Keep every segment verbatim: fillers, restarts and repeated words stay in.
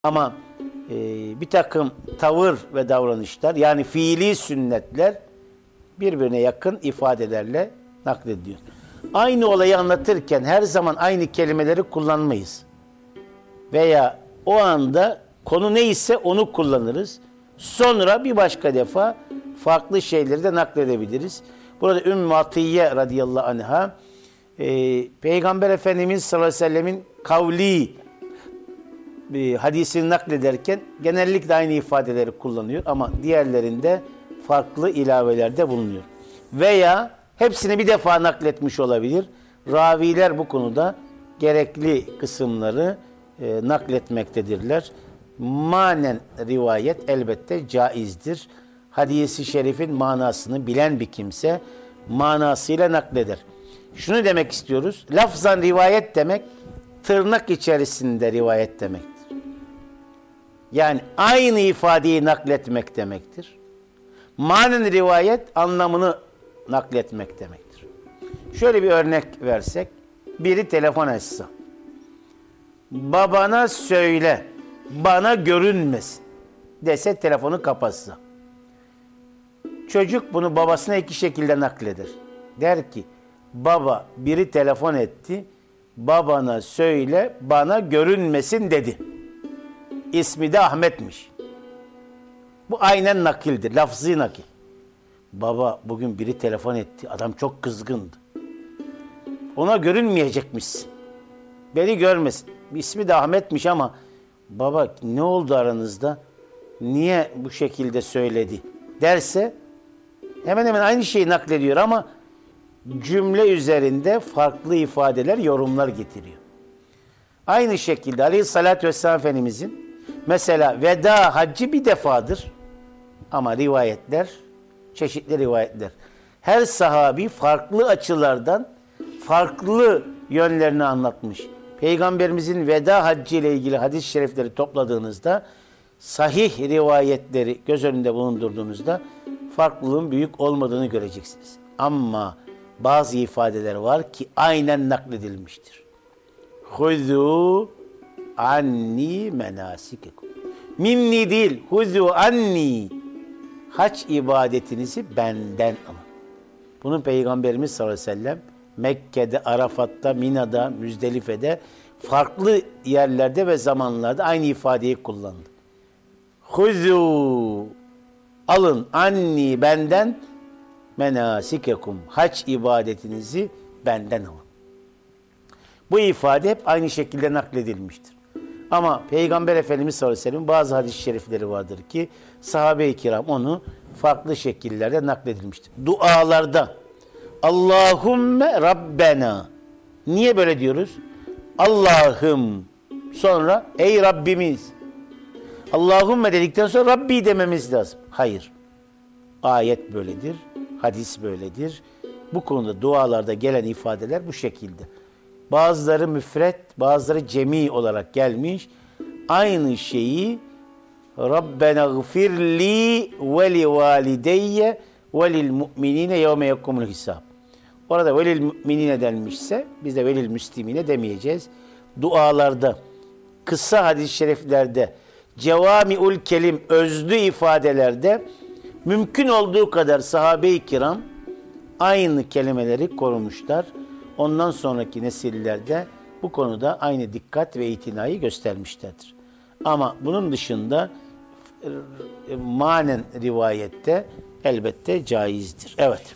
Ama e, bir takım tavır ve davranışlar, yani fiili sünnetler birbirine yakın ifadelerle naklediliyor. Aynı olayı anlatırken her zaman aynı kelimeleri kullanmayız. Veya o anda konu neyse onu kullanırız. Sonra bir başka defa farklı şeyleri de nakledebiliriz. Burada Ümmü Atiye radıyallahu anha e, Peygamber Efendimiz sallallahu aleyhi ve sellemin kavli bir hadisini naklederken genellikle aynı ifadeleri kullanıyor ama diğerlerinde farklı ilavelerde bulunuyor. Veya hepsini bir defa nakletmiş olabilir. Raviler bu konuda gerekli kısımları e, nakletmektedirler. Manen rivayet elbette caizdir. Hadisi şerifin manasını bilen bir kimse manasıyla nakleder. Şunu demek istiyoruz. Lafzan rivayet demek tırnak içerisinde rivayet demektir. Yani aynı ifadeyi nakletmek demektir. Manen rivayet anlamını nakletmek demektir. Şöyle bir örnek versek, biri telefon açsa, babana söyle, bana görünmesin dese, telefonu kapatsa. Çocuk bunu babasına iki şekilde nakleder. Der ki, baba biri telefon etti, babana söyle, bana görünmesin dedi. İsmi de Ahmet'miş. Bu aynen nakildir, lafzı nakil. Baba bugün biri telefon etti, adam çok kızgındı. Ona görünmeyecekmişsin. Beni görmesin. İsmi de Ahmet'miş ama baba ne oldu aranızda? Niye bu şekilde söyledi? Derse hemen hemen aynı şeyi naklediyor ama cümle üzerinde farklı ifadeler, yorumlar getiriyor. Aynı şekilde Aleyhisselatü Vesselam Efendimizin mesela veda haccı bir defadır. Ama rivayetler, çeşitli rivayetler. Her sahabi farklı açılardan, farklı yönlerini anlatmış. Peygamberimizin veda haccı ile ilgili hadis-i şerifleri topladığınızda, sahih rivayetleri göz önünde bulundurduğunuzda farklılığın büyük olmadığını göreceksiniz. Ama bazı ifadeler var ki aynen nakledilmiştir. Huzu anni menasikekum. Minni değil, huzu anni. Hac ibadetinizi benden alın. Bunu Peygamberimiz sallallahu aleyhi ve sellem Mekke'de, Arafat'ta, Mina'da, Müzdelife'de farklı yerlerde ve zamanlarda aynı ifadeyi kullandı. Huzu alın anni benden menasikekum. Hac ibadetinizi benden alın. Bu ifade hep aynı şekilde nakledilmiştir. Ama Peygamber Efendimiz sallallahu aleyhi ve sellem bazı hadis-i şerifleri vardır ki sahabe-i kiram onu farklı şekillerde nakledilmiştir. Dualarda Allahümme Rabbena. Niye böyle diyoruz? Allah'ım. Sonra ey Rabbimiz. Allahümme dedikten sonra Rabbi dememiz lazım. Hayır. Ayet böyledir. Hadis böyledir. Bu konuda dualarda gelen ifadeler bu şekilde. Bazıları müfret, bazıları cemi olarak gelmiş. Aynı şeyi Rabbena gfirli ve li valideyye ve lil mu'minine yevme yekumul hisab. Orada ve lil mu'minine denmişse biz de ve lil müslimine demeyeceğiz. Dualarda, kısa hadis-i şeriflerde, cevami'ul kelim, özlü ifadelerde mümkün olduğu kadar sahabe-i kiram aynı kelimeleri korumuşlar. Ondan sonraki nesillerde bu konuda aynı dikkat ve itinayı göstermişlerdir. Ama bunun dışında e, manen rivayette elbette caizdir. Evet.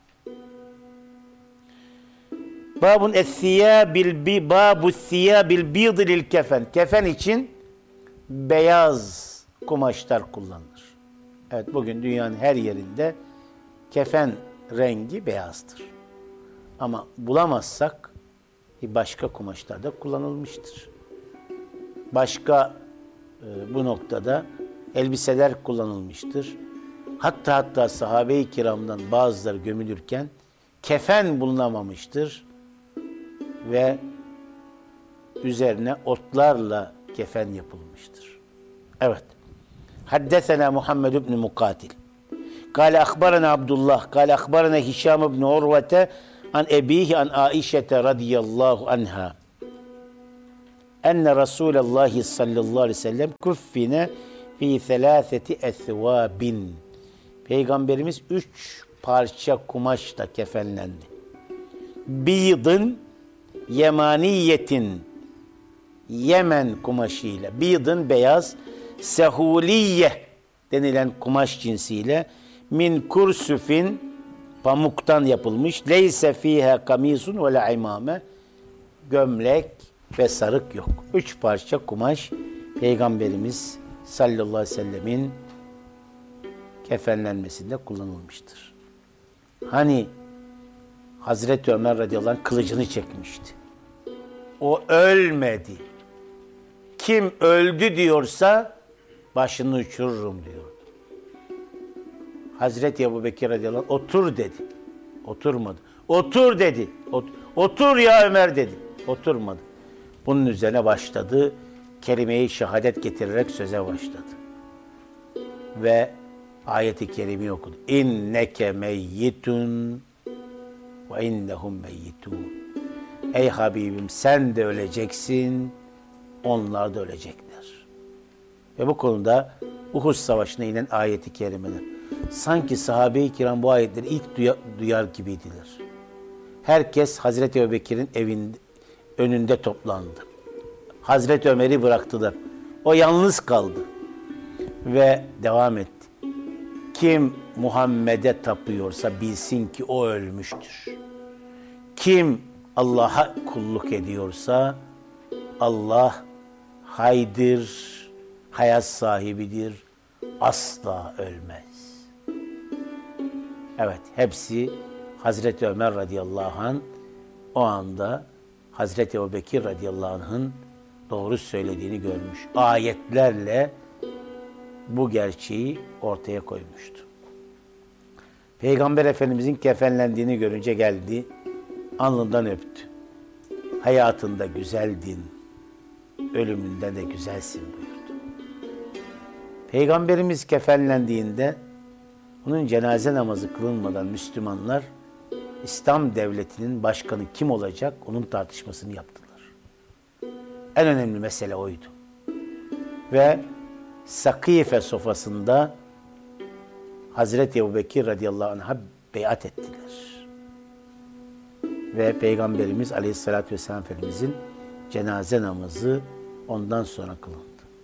Babun es-siyabil bi babu siyabil bid lil kefen. Kefen için beyaz kumaşlar kullanılır. Evet, bugün dünyanın her yerinde kefen rengi beyazdır. Ama bulamazsak başka kumaşlarda kullanılmıştır. Başka e, bu noktada elbiseler kullanılmıştır. Hatta hatta sahabe-i kiramdan bazıları gömülürken kefen bulunamamıştır ve üzerine otlarla kefen yapılmıştır. Evet. Haddesena Muhammed ibn Mukatil. Kale akbarana Abdullah. Kale akbarana Hişam ibn Urvete an ebihi an Aişete radıyallahu anha enne Resulallah sallallahu aleyhi ve sellem kuffine fi selâseti ethvâbin. Peygamberimiz üç parça kumaşla kefenlendi. Bîdın yemaniyetin, Yemen kumaşıyla, bîdın beyaz, sehuliye denilen kumaş cinsiyle, min kursufin pamuktan yapılmış, leyse fîhâ kamisun ve la imâme, gömlek ve sarık yok. Üç parça kumaş Peygamberimiz sallallahu aleyhi ve sellemin kefenlenmesinde kullanılmıştır. Hani Hazreti Ömer radıyallahu anh kılıcını çekmişti. O ölmedi. Kim öldü diyorsa başını uçururum diyordu. Hazreti Ebubekir radıyallahu anh otur dedi. Oturmadı. Otur dedi. Ot- Otur ya Ömer dedi. Oturmadı. Bunun üzerine başladı. Kelime-i şehadet getirerek söze başladı. Ve ayeti kerimeyi okudu. İnneke meyyitun ve innehum meyyitun. Ey Habibim sen de öleceksin, onlar da ölecekler. Ve bu konuda Uhud Savaşı'na inen ayeti kerimeler. Sanki sahabe-i kiram bu ayetleri ilk duyar, duyar gibiydiler. Herkes Hazreti Ebubekir'in evinde, önünde toplandı. Hazreti Ömer'i bıraktılar. O yalnız kaldı. Ve devam etti. Kim Muhammed'e tapıyorsa bilsin ki o ölmüştür. Kim Allah'a kulluk ediyorsa Allah haydır, hayat sahibidir, asla ölmez. Evet, hepsi Hazreti Ömer radıyallahu anh o anda Hazreti Ebubekir radıyallahu anh'ın doğru söylediğini görmüş. Ayetlerle bu gerçeği ortaya koymuştu. Peygamber Efendimizin kefenlendiğini görünce geldi, alnından öptü. Hayatında güzeldin, ölümünde de güzelsin buyurdu. Peygamberimiz kefenlendiğinde onun cenaze namazı kılınmadan Müslümanlar İslam devletinin başkanı kim olacak onun tartışmasını yaptılar. En önemli mesele oydu. Ve Sakife sofasında Hazreti Ebubekir radıyallahu anh'a beyat ettiler. Ve Peygamberimiz aleyhissalatü vesselam Efendimizin cenaze namazı ondan sonra kılındı.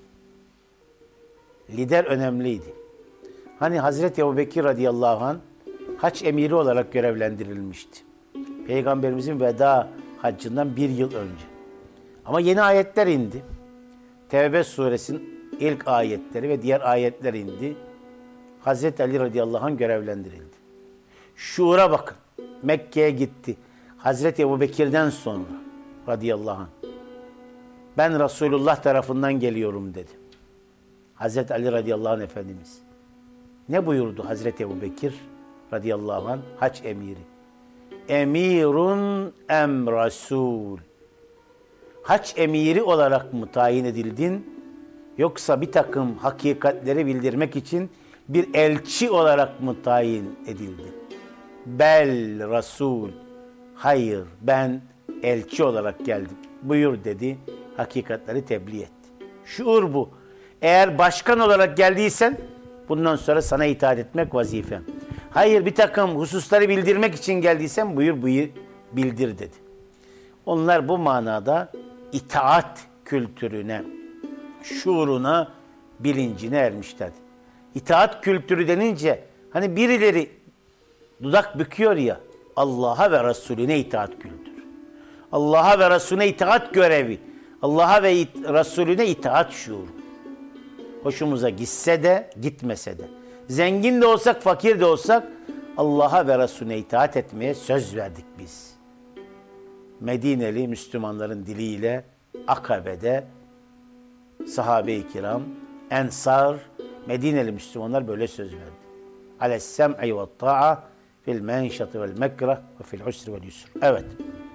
Lider önemliydi. Hani Hazreti Ebubekir radıyallahu anh hac emiri olarak görevlendirilmişti. Peygamberimizin veda haccından bir yıl önce. Ama yeni ayetler indi. Tevbe suresinin ilk ayetleri ve diğer ayetler indi. Hazreti Ali radıyallahu anh görevlendirildi. Şuura bakın. Mekke'ye gitti. Hazreti Ebubekir'den sonra radıyallahu anh. Ben Resulullah tarafından geliyorum dedi. Hazreti Ali radıyallahu anh Efendimiz. Ne buyurdu Hazreti Ebubekir radıyallahu anh? Hac emiri. Emirun em Rasul. Hac emiri olarak mı tayin edildin? Yoksa bir takım hakikatleri bildirmek için bir elçi olarak mı tayin edildin? Bel Rasul. Hayır, ben elçi olarak geldim. Buyur dedi, hakikatleri tebliğ etti. Şuur bu. Eğer başkan olarak geldiysen, bundan sonra sana itaat etmek vazifem. Hayır, bir takım hususları bildirmek için geldiysen, buyur buyur bildir dedi. Onlar bu manada itaat kültürüne, şuuruna, bilincine ermişlerdi. İtaat kültürü denince, hani birileri dudak büküyor ya, Allah'a ve Resulüne itaat kültürü. Allah'a ve Resulüne itaat görevi. Allah'a ve it- Resulüne itaat şuuru. Hoşumuza gitse de, gitmese de. Zengin de olsak, fakir de olsak Allah'a ve Resulüne itaat etmeye söz verdik biz. Medineli Müslümanların diliyle Akabe'de sahabe-i kiram, ensar, Medineli Müslümanlar böyle söz verdi. Alessem'i ve ta'a fil menşati vel mekrah ve fil usri vel yusr. Evet.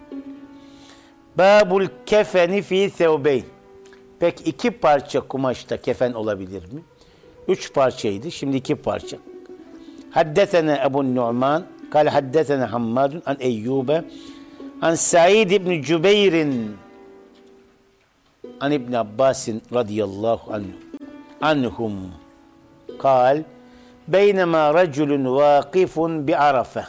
Babul kefeni fi thevbeyn. Peki iki parça kumaşta kefen olabilir mi? Üç parçaydı, şimdi iki parça. Haddesene Ebu Nu'man, kal haddesene Hammadun an Eyyube, an Said ibn Cübeyr'in An İbn Abbasin radıyallahu anh, anhum kal beynema raculun vakifun bi Arafe.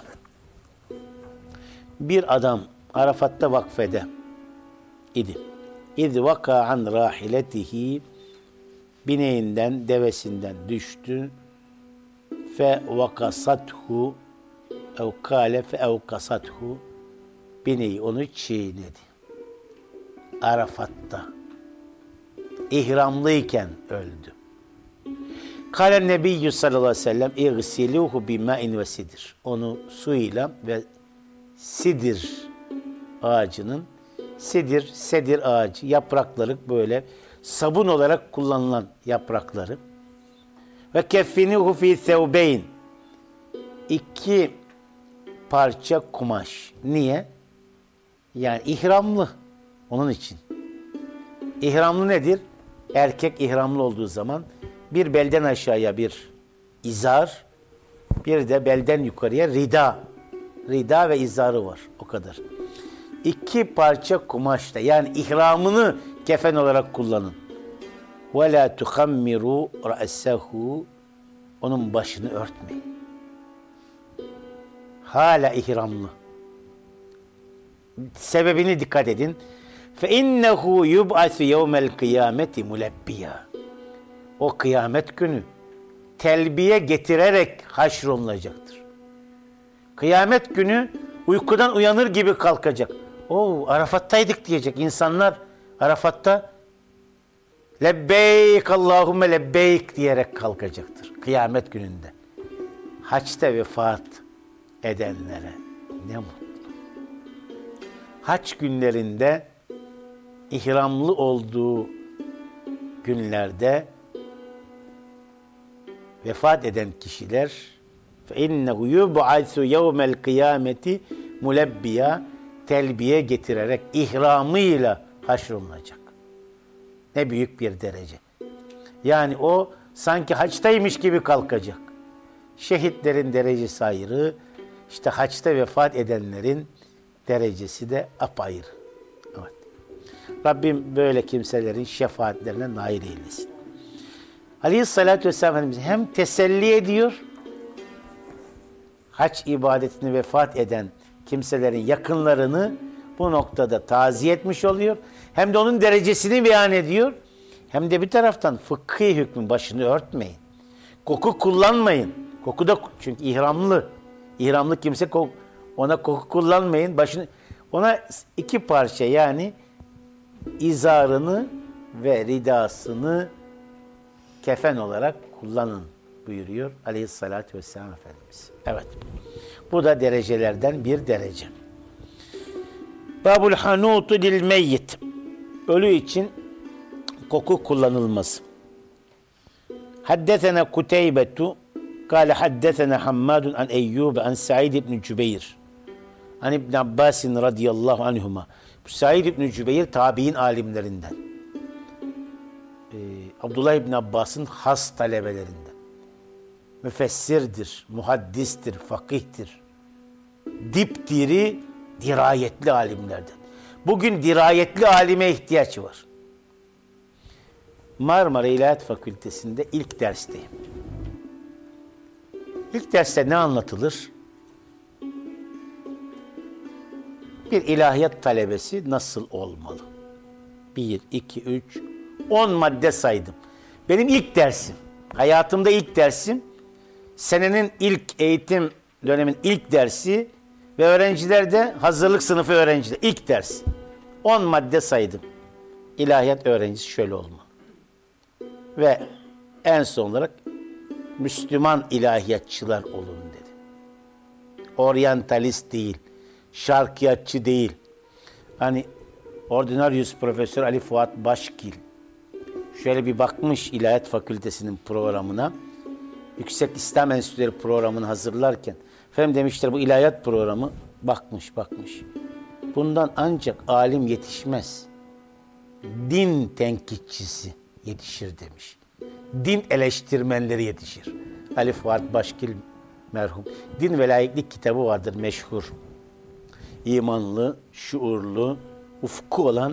Bir adam Arafat'ta vakfede idi. İz vaka an rahiletihi, bineğinden, devesinden düştü. Fe vakasathu ev kâle fe evkasathu, bineği onu çiğnedi. Arafat'ta ihramlıyken öldü. Kâle Nebiyyü sallallahu aleyhi ve sellem İgsilûhu bimâin ve sidir. Onu suyla ve sidir ağacının, sidir, sedir ağacı, yaprakları böyle sabun olarak kullanılan yaprakları. Ve keffinuhu fî thevbeyn, iki parça kumaş. Niye? Yani ihramlı. Onun için. İhramlı nedir? Erkek ihramlı olduğu zaman bir belden aşağıya bir izar, bir de belden yukarıya rida. Rida ve izarı var. O kadar. İki parça kumaşla, yani ihramını kefen olarak kullanın. وَلَا تُخَمِّرُوا رَأَسَّهُ, onun başını örtmeyin. Hala ihramlı. Sebebini dikkat edin. فَاِنَّهُ يُبْعَثُ يَوْمَ الْقِيَامَةِ مُلَبِّيًا. O kıyamet günü telbiye getirerek haşrolunacaktır. Kıyamet günü uykudan uyanır gibi kalkacak. Oo, Arafat'taydık diyecek insanlar. Arafat'ta lebbeyk Allahümme lebbeyk diyerek kalkacaktır kıyamet gününde. Haçta vefat edenlere ne mutlu. Haç günlerinde ihramlı olduğu günlerde vefat eden kişiler فَاِنَّهُ يُبْعَثُ يَوْمَ الْقِيَامَةِ مُلَبِّيَا, telbiye getirerek ihramıyla haşrolunacak. Ne büyük bir derece. Yani o sanki haçtaymış gibi kalkacak. Şehitlerin derecesi ayrı, işte haçta vefat edenlerin derecesi de apayrı. Evet. Rabbim böyle kimselerin şefaatlerine nail eylesin. Aleyhissalatü vesselam Efendimiz hem teselli ediyor, hac ibadetini vefat eden kimselerin yakınlarını bu noktada taziye etmiş oluyor. Hem de onun derecesini beyan ediyor. Hem de bir taraftan fıkhi hükmün başını örtmeyin. Koku kullanmayın. Koku da, çünkü ihramlı. İhramlı kimse ona koku kullanmayın. Başını, ona iki parça, yani izarını ve ridasını kefen olarak kullanın buyuruyor Aleyhissalatü vesselam Efendimiz. Evet. Bu da derecelerden bir derece. Babul hanutu lil meyyit. Ölü için koku kullanılması. Haddesena Kuteybetu kâle haddesena Hammadun an Eyyub an Sa'id ibn Cübeyr an İbn Abbasin radıyallahu anhuma. Bu Sa'id ibn Cübeyr tabi'in alimlerinden. Ee, Abdullah ibn Abbas'ın has talebelerinden. Müfessirdir, muhaddistir, fakihtir. Dipdiri, dirayetli alimlerden. Bugün dirayetli alime ihtiyaç var. Marmara İlahiyat Fakültesi'nde ilk dersteyim. İlk derste ne anlatılır? Bir ilahiyat talebesi nasıl olmalı? Bir, iki, üç, on madde saydım. Benim ilk dersim, hayatımda ilk dersim, senenin ilk eğitim dönemin ilk dersi ve öğrenciler de hazırlık sınıfı öğrenciler. İlk ders. on madde saydım. İlahiyat öğrencisi şöyle olmalı. Ve en son olarak Müslüman ilahiyatçılar olun dedi. Oryantalist değil, şarkiyatçı değil. Hani Ordinarius Profesör Ali Fuat Başkil şöyle bir bakmış İlahiyat Fakültesi'nin programına. Yüksek İslam Enstitüleri programını hazırlarken, efendim demişler bu ilahiyat programı, bakmış bakmış. Bundan ancak alim yetişmez. Din tenkitçisi yetişir demiş. Din eleştirmenleri yetişir. Ali Fuat Başkil merhum. Din ve Laiklik kitabı vardır meşhur. İmanlı, şuurlu, ufku olan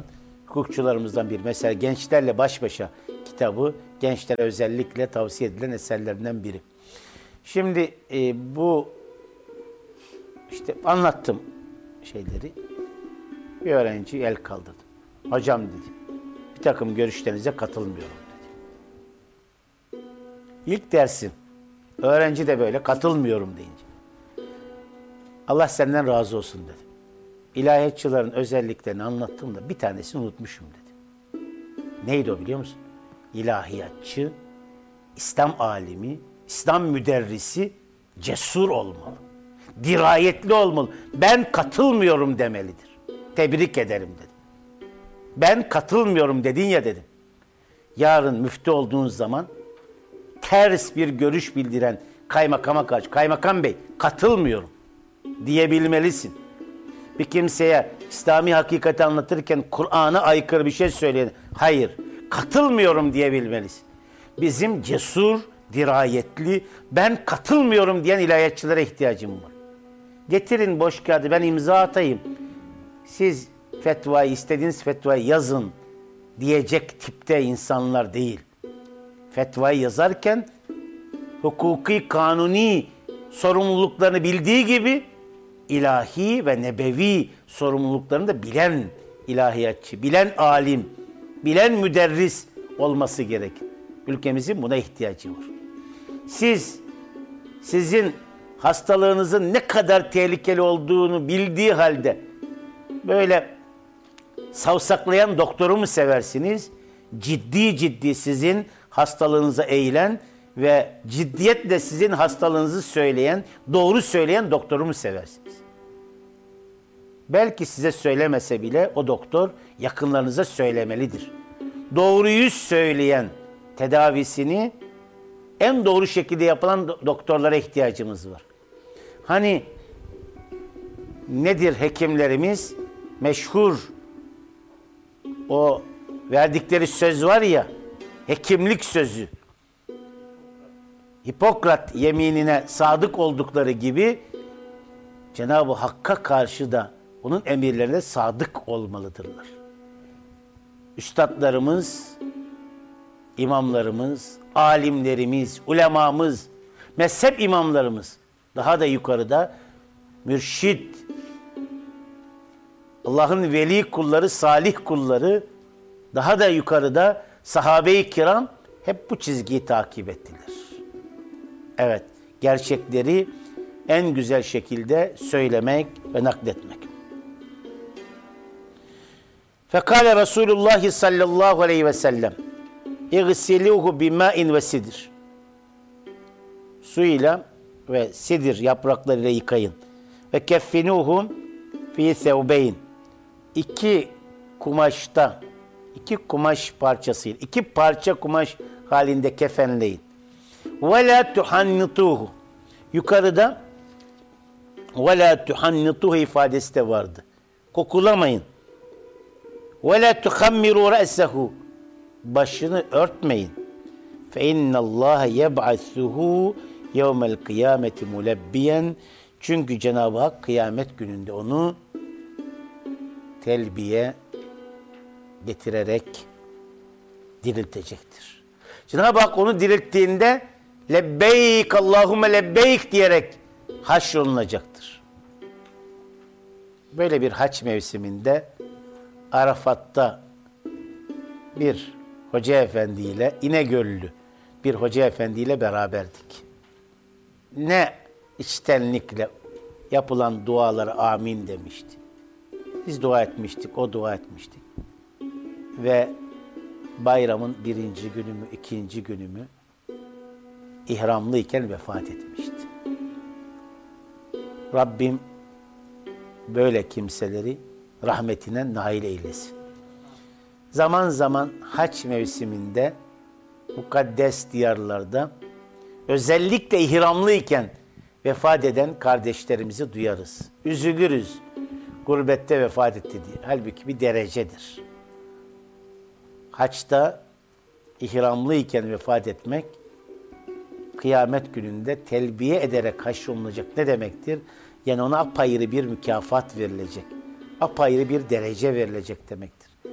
hukukçularımızdan biri. Mesela Gençlerle Baş Başa kitabı gençlere özellikle tavsiye edilen eserlerinden biri. Şimdi e, bu işte anlattım şeyleri. Bir öğrenci el kaldırdı. Hocam dedi, bir takım görüşlerinize katılmıyorum dedi. İlk dersim. Öğrenci de böyle katılmıyorum deyince. Allah senden razı olsun dedi. İlahiyatçıların özelliklerini anlattığımda bir tanesini unutmuşum dedi. Neydi o biliyor musun? İlahiyatçı, İslam alimi, İslam müderrisi cesur olmalı. Dirayetli olmalı. Ben katılmıyorum demelidir. Tebrik ederim dedi. Ben katılmıyorum dedin ya dedim. Yarın müftü olduğun zaman ters bir görüş bildiren kaymakama karşı, kaymakam bey katılmıyorum diyebilmelisin. Bir kimseye İslami hakikati anlatırken Kur'an'a aykırı bir şey söyleyen, hayır katılmıyorum diyebilmelisin. Bizim cesur, dirayetli, ben katılmıyorum diyen ilahiyatçılara ihtiyacım var. Getirin boş kağıdı, ben imza atayım. Siz fetvayı, istediğiniz fetvayı yazın diyecek tipte insanlar değil. Fetvayı yazarken hukuki, kanuni sorumluluklarını bildiği gibi ilahi ve nebevi sorumluluklarını da bilen ilahiyatçı, bilen alim, bilen müderris olması gerekir. Ülkemizin buna ihtiyacı var. Siz, sizin hastalığınızın ne kadar tehlikeli olduğunu bildiği halde böyle savsaklayan doktoru mu seversiniz? Ciddi ciddi sizin hastalığınıza eğilen ve ciddiyetle sizin hastalığınızı söyleyen, doğru söyleyen doktoru mu seversiniz? Belki size söylemese bile o doktor yakınlarınıza söylemelidir. Doğruyu söyleyen tedavisini en doğru şekilde yapılan doktorlara ihtiyacımız var. Hani nedir hekimlerimiz? Meşhur o verdikleri söz var ya, hekimlik sözü. Hipokrat yeminine sadık oldukları gibi Cenab-ı Hakk'a karşı da onun emirlerine sadık olmalıdırlar. Üstadlarımız, imamlarımız, alimlerimiz, ulemamız, mezhep imamlarımız, daha da yukarıda mürşid, Allah'ın veli kulları, salih kulları, daha da yukarıda sahabe-i kiram hep bu çizgiyi takip ettiler. Evet, gerçekleri en güzel şekilde söylemek ve nakletmek. Fekale Resulullah sallallahu aleyhi ve sellem İgsiluhu bimâin ve sidir. Suyla ve sidir yapraklarıyla yıkayın. Ve keffinuhum fî sevbeyn. İki kumaşta, iki kumaş parçasıyla, iki parça kumaş halinde kefenleyin. Ve la tuhannituhu. Yukarıda ve la tuhannituhu ifadesi de vardı. Kokulamayın. Ve la tuhammiru ra'sehu. Başını örtmeyin. Fe innallâhe yeb'asuhu yevmel kıyameti mulebbiyen. Çünkü Cenab-ı Hak kıyamet gününde onu telbiye getirerek diriltecektir. Cenab-ı Hak onu dirilttiğinde lebbeyk Allahümme lebbeyk diyerek haşrolunacaktır. Böyle bir haç mevsiminde Arafat'ta bir hoca efendiyle, İnegöllü bir hoca efendiyle beraberdik. Ne içtenlikle yapılan dualara amin demişti. Biz dua etmiştik, o dua etmiştik. Ve bayramın birinci günü mü, ikinci günü mü ihramlıyken vefat etmişti. Rabbim böyle kimseleri rahmetine nail eylesin. Zaman zaman haç mevsiminde mukaddes diyarlarda özellikle ihramlıyken vefat eden kardeşlerimizi duyarız. Üzülürüz. Gurbette vefat etti diye. Halbuki bir derecedir. Haçta ihramlıyken vefat etmek, kıyamet gününde telbiye ederek haşrolunacak ne demektir? Yani ona apayrı bir mükafat verilecek. Apayrı bir derece verilecek demektir.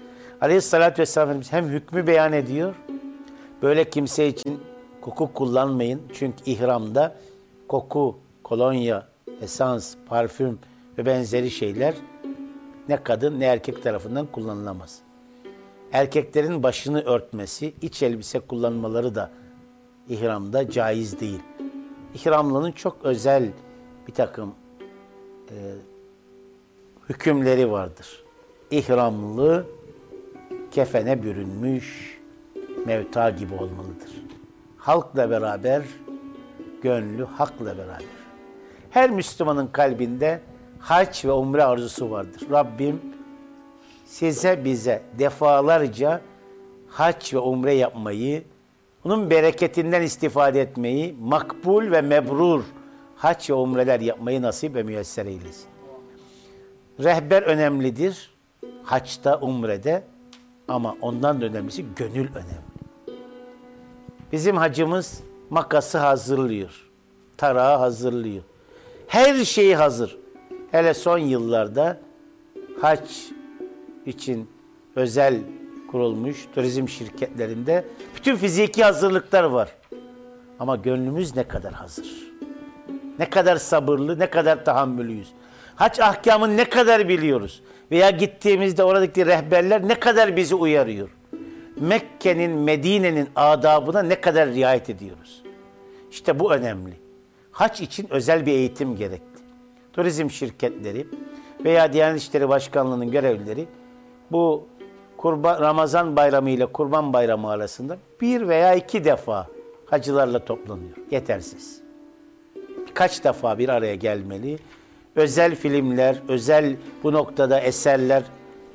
Aleyhissalatü vesselam Efendimiz hem hükmü beyan ediyor, böyle kimse için koku kullanmayın. Çünkü ihramda koku, kolonya, esans, parfüm ve benzeri şeyler ne kadın ne erkek tarafından kullanılamaz. Erkeklerin başını örtmesi, iç elbise kullanmaları da ihramda caiz değil. İhramlının çok özel bir takım e, hükümleri vardır. İhramlı kefene bürünmüş mevta gibi olmalıdır. Halkla beraber, gönlü hakla beraber. Her Müslümanın kalbinde hac ve umre arzusu vardır. Rabbim size bize defalarca hac ve umre yapmayı, bunun bereketinden istifade etmeyi, makbul ve mebrur hac ve umreler yapmayı nasip ve müyesser eylesin. Rehber önemlidir, haçta, umrede, ama ondan da önemlisi gönül önemli. Bizim hacımız makası hazırlıyor, tarağı hazırlıyor. Her şeyi hazır. Hele son yıllarda hac için özel kurulmuş turizm şirketlerinde bütün fiziki hazırlıklar var. Ama gönlümüz ne kadar hazır? Ne kadar sabırlı, ne kadar tahammülüyüz? Hac ahkamını ne kadar biliyoruz? Veya gittiğimizde oradaki rehberler ne kadar bizi uyarıyor? Mekke'nin, Medine'nin adabına ne kadar riayet ediyoruz? İşte bu önemli. Hac için özel bir eğitim gerekti. Turizm şirketleri veya Diyanet İşleri Başkanlığı'nın görevlileri bu Kurban, Ramazan bayramı ile Kurban bayramı arasında bir veya iki defa hacılarla toplanıyor. Yetersiz. Birkaç defa bir araya gelmeli. Özel filmler, özel bu noktada eserler,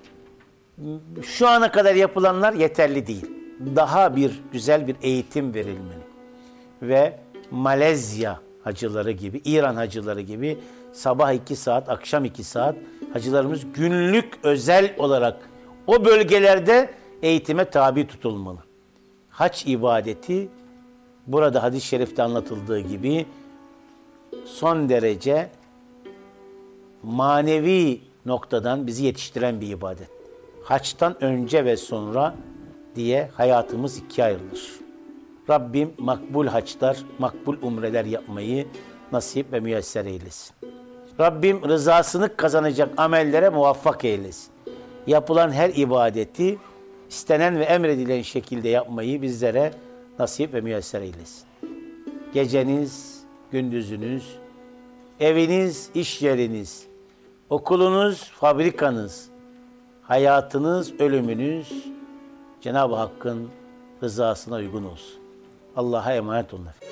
şu ana kadar yapılanlar yeterli değil. Daha bir güzel bir eğitim verilmeli. Ve Malezya hacıları gibi, İran hacıları gibi sabah iki saat, akşam iki saat hacılarımız günlük özel olarak o bölgelerde eğitime tabi tutulmalı. Hac ibadeti burada hadis-i şerifte anlatıldığı gibi son derece manevi noktadan bizi yetiştiren bir ibadet. Haçtan önce ve sonra diye hayatımız ikiye ayrılır. Rabbim makbul haçlar, makbul umreler yapmayı nasip ve müyesser eylesin. Rabbim rızasını kazanacak amellere muvaffak eylesin. Yapılan her ibadeti istenen ve emredilen şekilde yapmayı bizlere nasip ve müyesser eylesin. Geceniz, gündüzünüz, eviniz, iş yeriniz, okulunuz, fabrikanız, hayatınız, ölümünüz Cenab-ı Hakk'ın rızasına uygun olsun. Allah'a emanet olun.